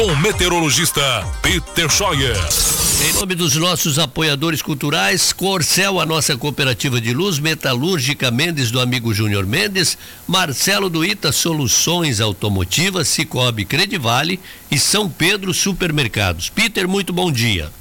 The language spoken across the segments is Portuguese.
O meteorologista Peter Scheuer. Em nome dos nossos apoiadores culturais, Corcel, a nossa cooperativa de luz, Metalúrgica Mendes, do amigo Júnior Mendes, Marcelo do Ita Soluções Automotivas, Cicobi Credivale e São Pedro Supermercados. Peter, muito bom dia.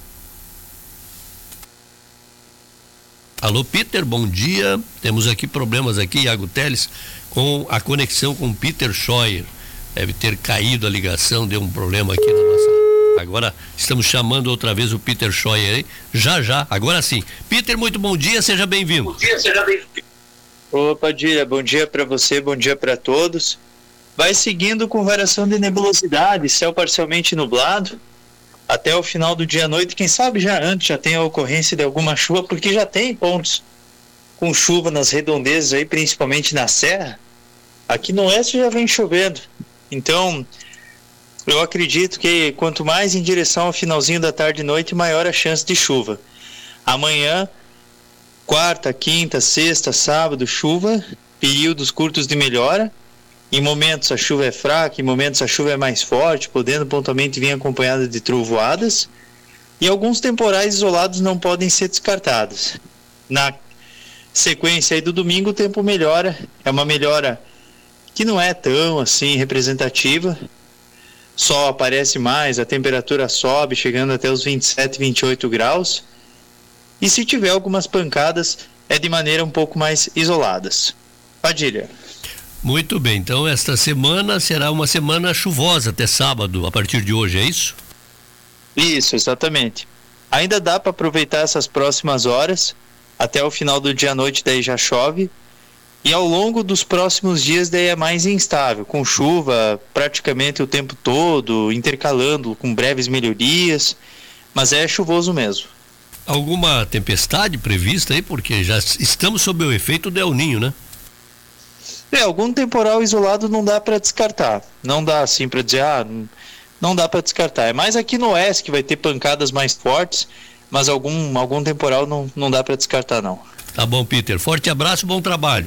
Alô, Peter, bom dia. Temos aqui problemas aqui, Iago Teles, com a conexão com Peter Scheuer. Deve ter caído a ligação, deu um problema aqui na nossa... Agora estamos chamando outra vez o Peter Scheuer, hein? Já, agora sim. Peter, muito bom dia, seja bem-vindo. Bom dia, seja bem-vindo. Opa, Dília, bom dia para você, bom dia para todos. Vai seguindo com variação de nebulosidade, céu parcialmente nublado, até o final do dia à noite, quem sabe já antes já tem a ocorrência de alguma chuva, porque já tem pontos com chuva nas redondezas aí, principalmente na serra. Aqui no oeste já vem chovendo, então... eu acredito que quanto mais em direção ao finalzinho da tarde e noite, maior a chance de chuva. Amanhã, quarta, quinta, sexta, sábado, chuva, períodos curtos de melhora. Em momentos a chuva é fraca, em momentos a chuva é mais forte, podendo pontualmente vir acompanhada de trovoadas. E alguns temporais isolados não podem ser descartados. Na sequência aí do domingo, o tempo melhora. É uma melhora que não é tão assim representativa. Sol aparece mais, a temperatura sobe, chegando até os 27, 28 graus. E se tiver algumas pancadas, é de maneira um pouco mais isoladas. Padilha. Muito bem, então esta semana será uma semana chuvosa até sábado, a partir de hoje, é isso? Isso, exatamente. Ainda dá para aproveitar essas próximas horas, até o final do dia à noite daí já chove. E ao longo dos próximos dias daí é mais instável, com chuva praticamente o tempo todo, intercalando com breves melhorias, mas é chuvoso mesmo. Alguma tempestade prevista aí? Porque já estamos sob o efeito do El Ninho, né? Algum temporal isolado não dá para descartar. Não dá assim para dizer, não dá para descartar. É mais aqui no oeste que vai ter pancadas mais fortes, mas algum temporal não dá para descartar não. Tá bom, Peter. Forte abraço, bom trabalho.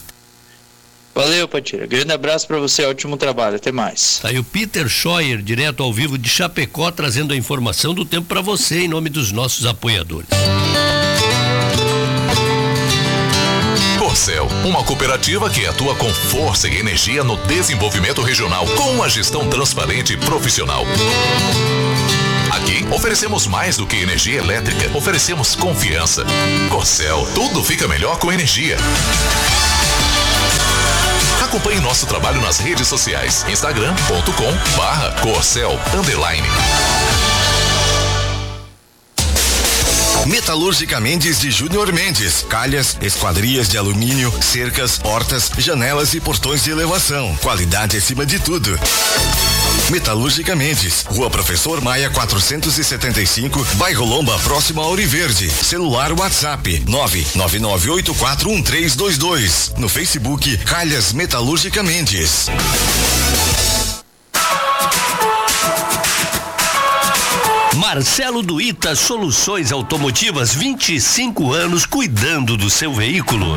Valeu, Patira. Grande abraço para você, ótimo trabalho. Até mais. Tá aí o Peter Scheuer, direto ao vivo de Chapecó, trazendo a informação do tempo para você, em nome dos nossos apoiadores. Corcel, uma cooperativa que atua com força e energia no desenvolvimento regional, com uma gestão transparente e profissional. Aqui oferecemos mais do que energia elétrica, oferecemos confiança. Corcel, tudo fica melhor com energia. Acompanhe nosso trabalho nas redes sociais, instagram.com/Corcel_. Metalúrgica Mendes de Júnior Mendes, calhas, esquadrias de alumínio, cercas, portas, janelas e portões de elevação. Qualidade acima de tudo. Metalúrgica Mendes, Rua Professor Maia 475, Bairro Lomba, próximo a Ouro Verde. Celular WhatsApp 999841322. No Facebook, Calhas Metalúrgica Mendes. Marcelo do Ita Soluções Automotivas, 25 anos cuidando do seu veículo.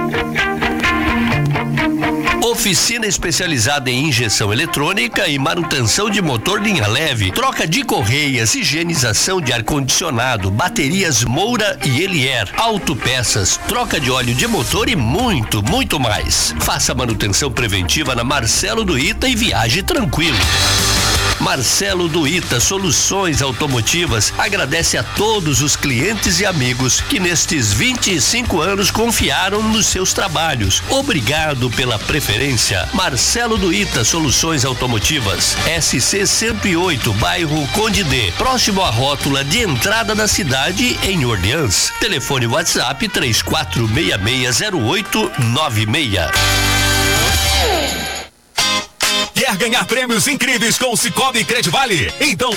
Oficina especializada em injeção eletrônica e manutenção de motor linha leve, troca de correias, higienização de ar-condicionado, baterias Moura e Elier, autopeças, troca de óleo de motor e muito, muito mais. Faça manutenção preventiva na Marcelo do Ita e viaje tranquilo. Marcelo do Ita Soluções Automotivas agradece a todos os clientes e amigos que nestes 25 anos confiaram nos seus trabalhos. Obrigado pela preferência. Marcelo do Ita Soluções Automotivas, SC 108, bairro Conde D, próximo à rótula de entrada da cidade em Orleans. Telefone WhatsApp 34660896. Quer ganhar prêmios incríveis com o Cicobi Credivale? Então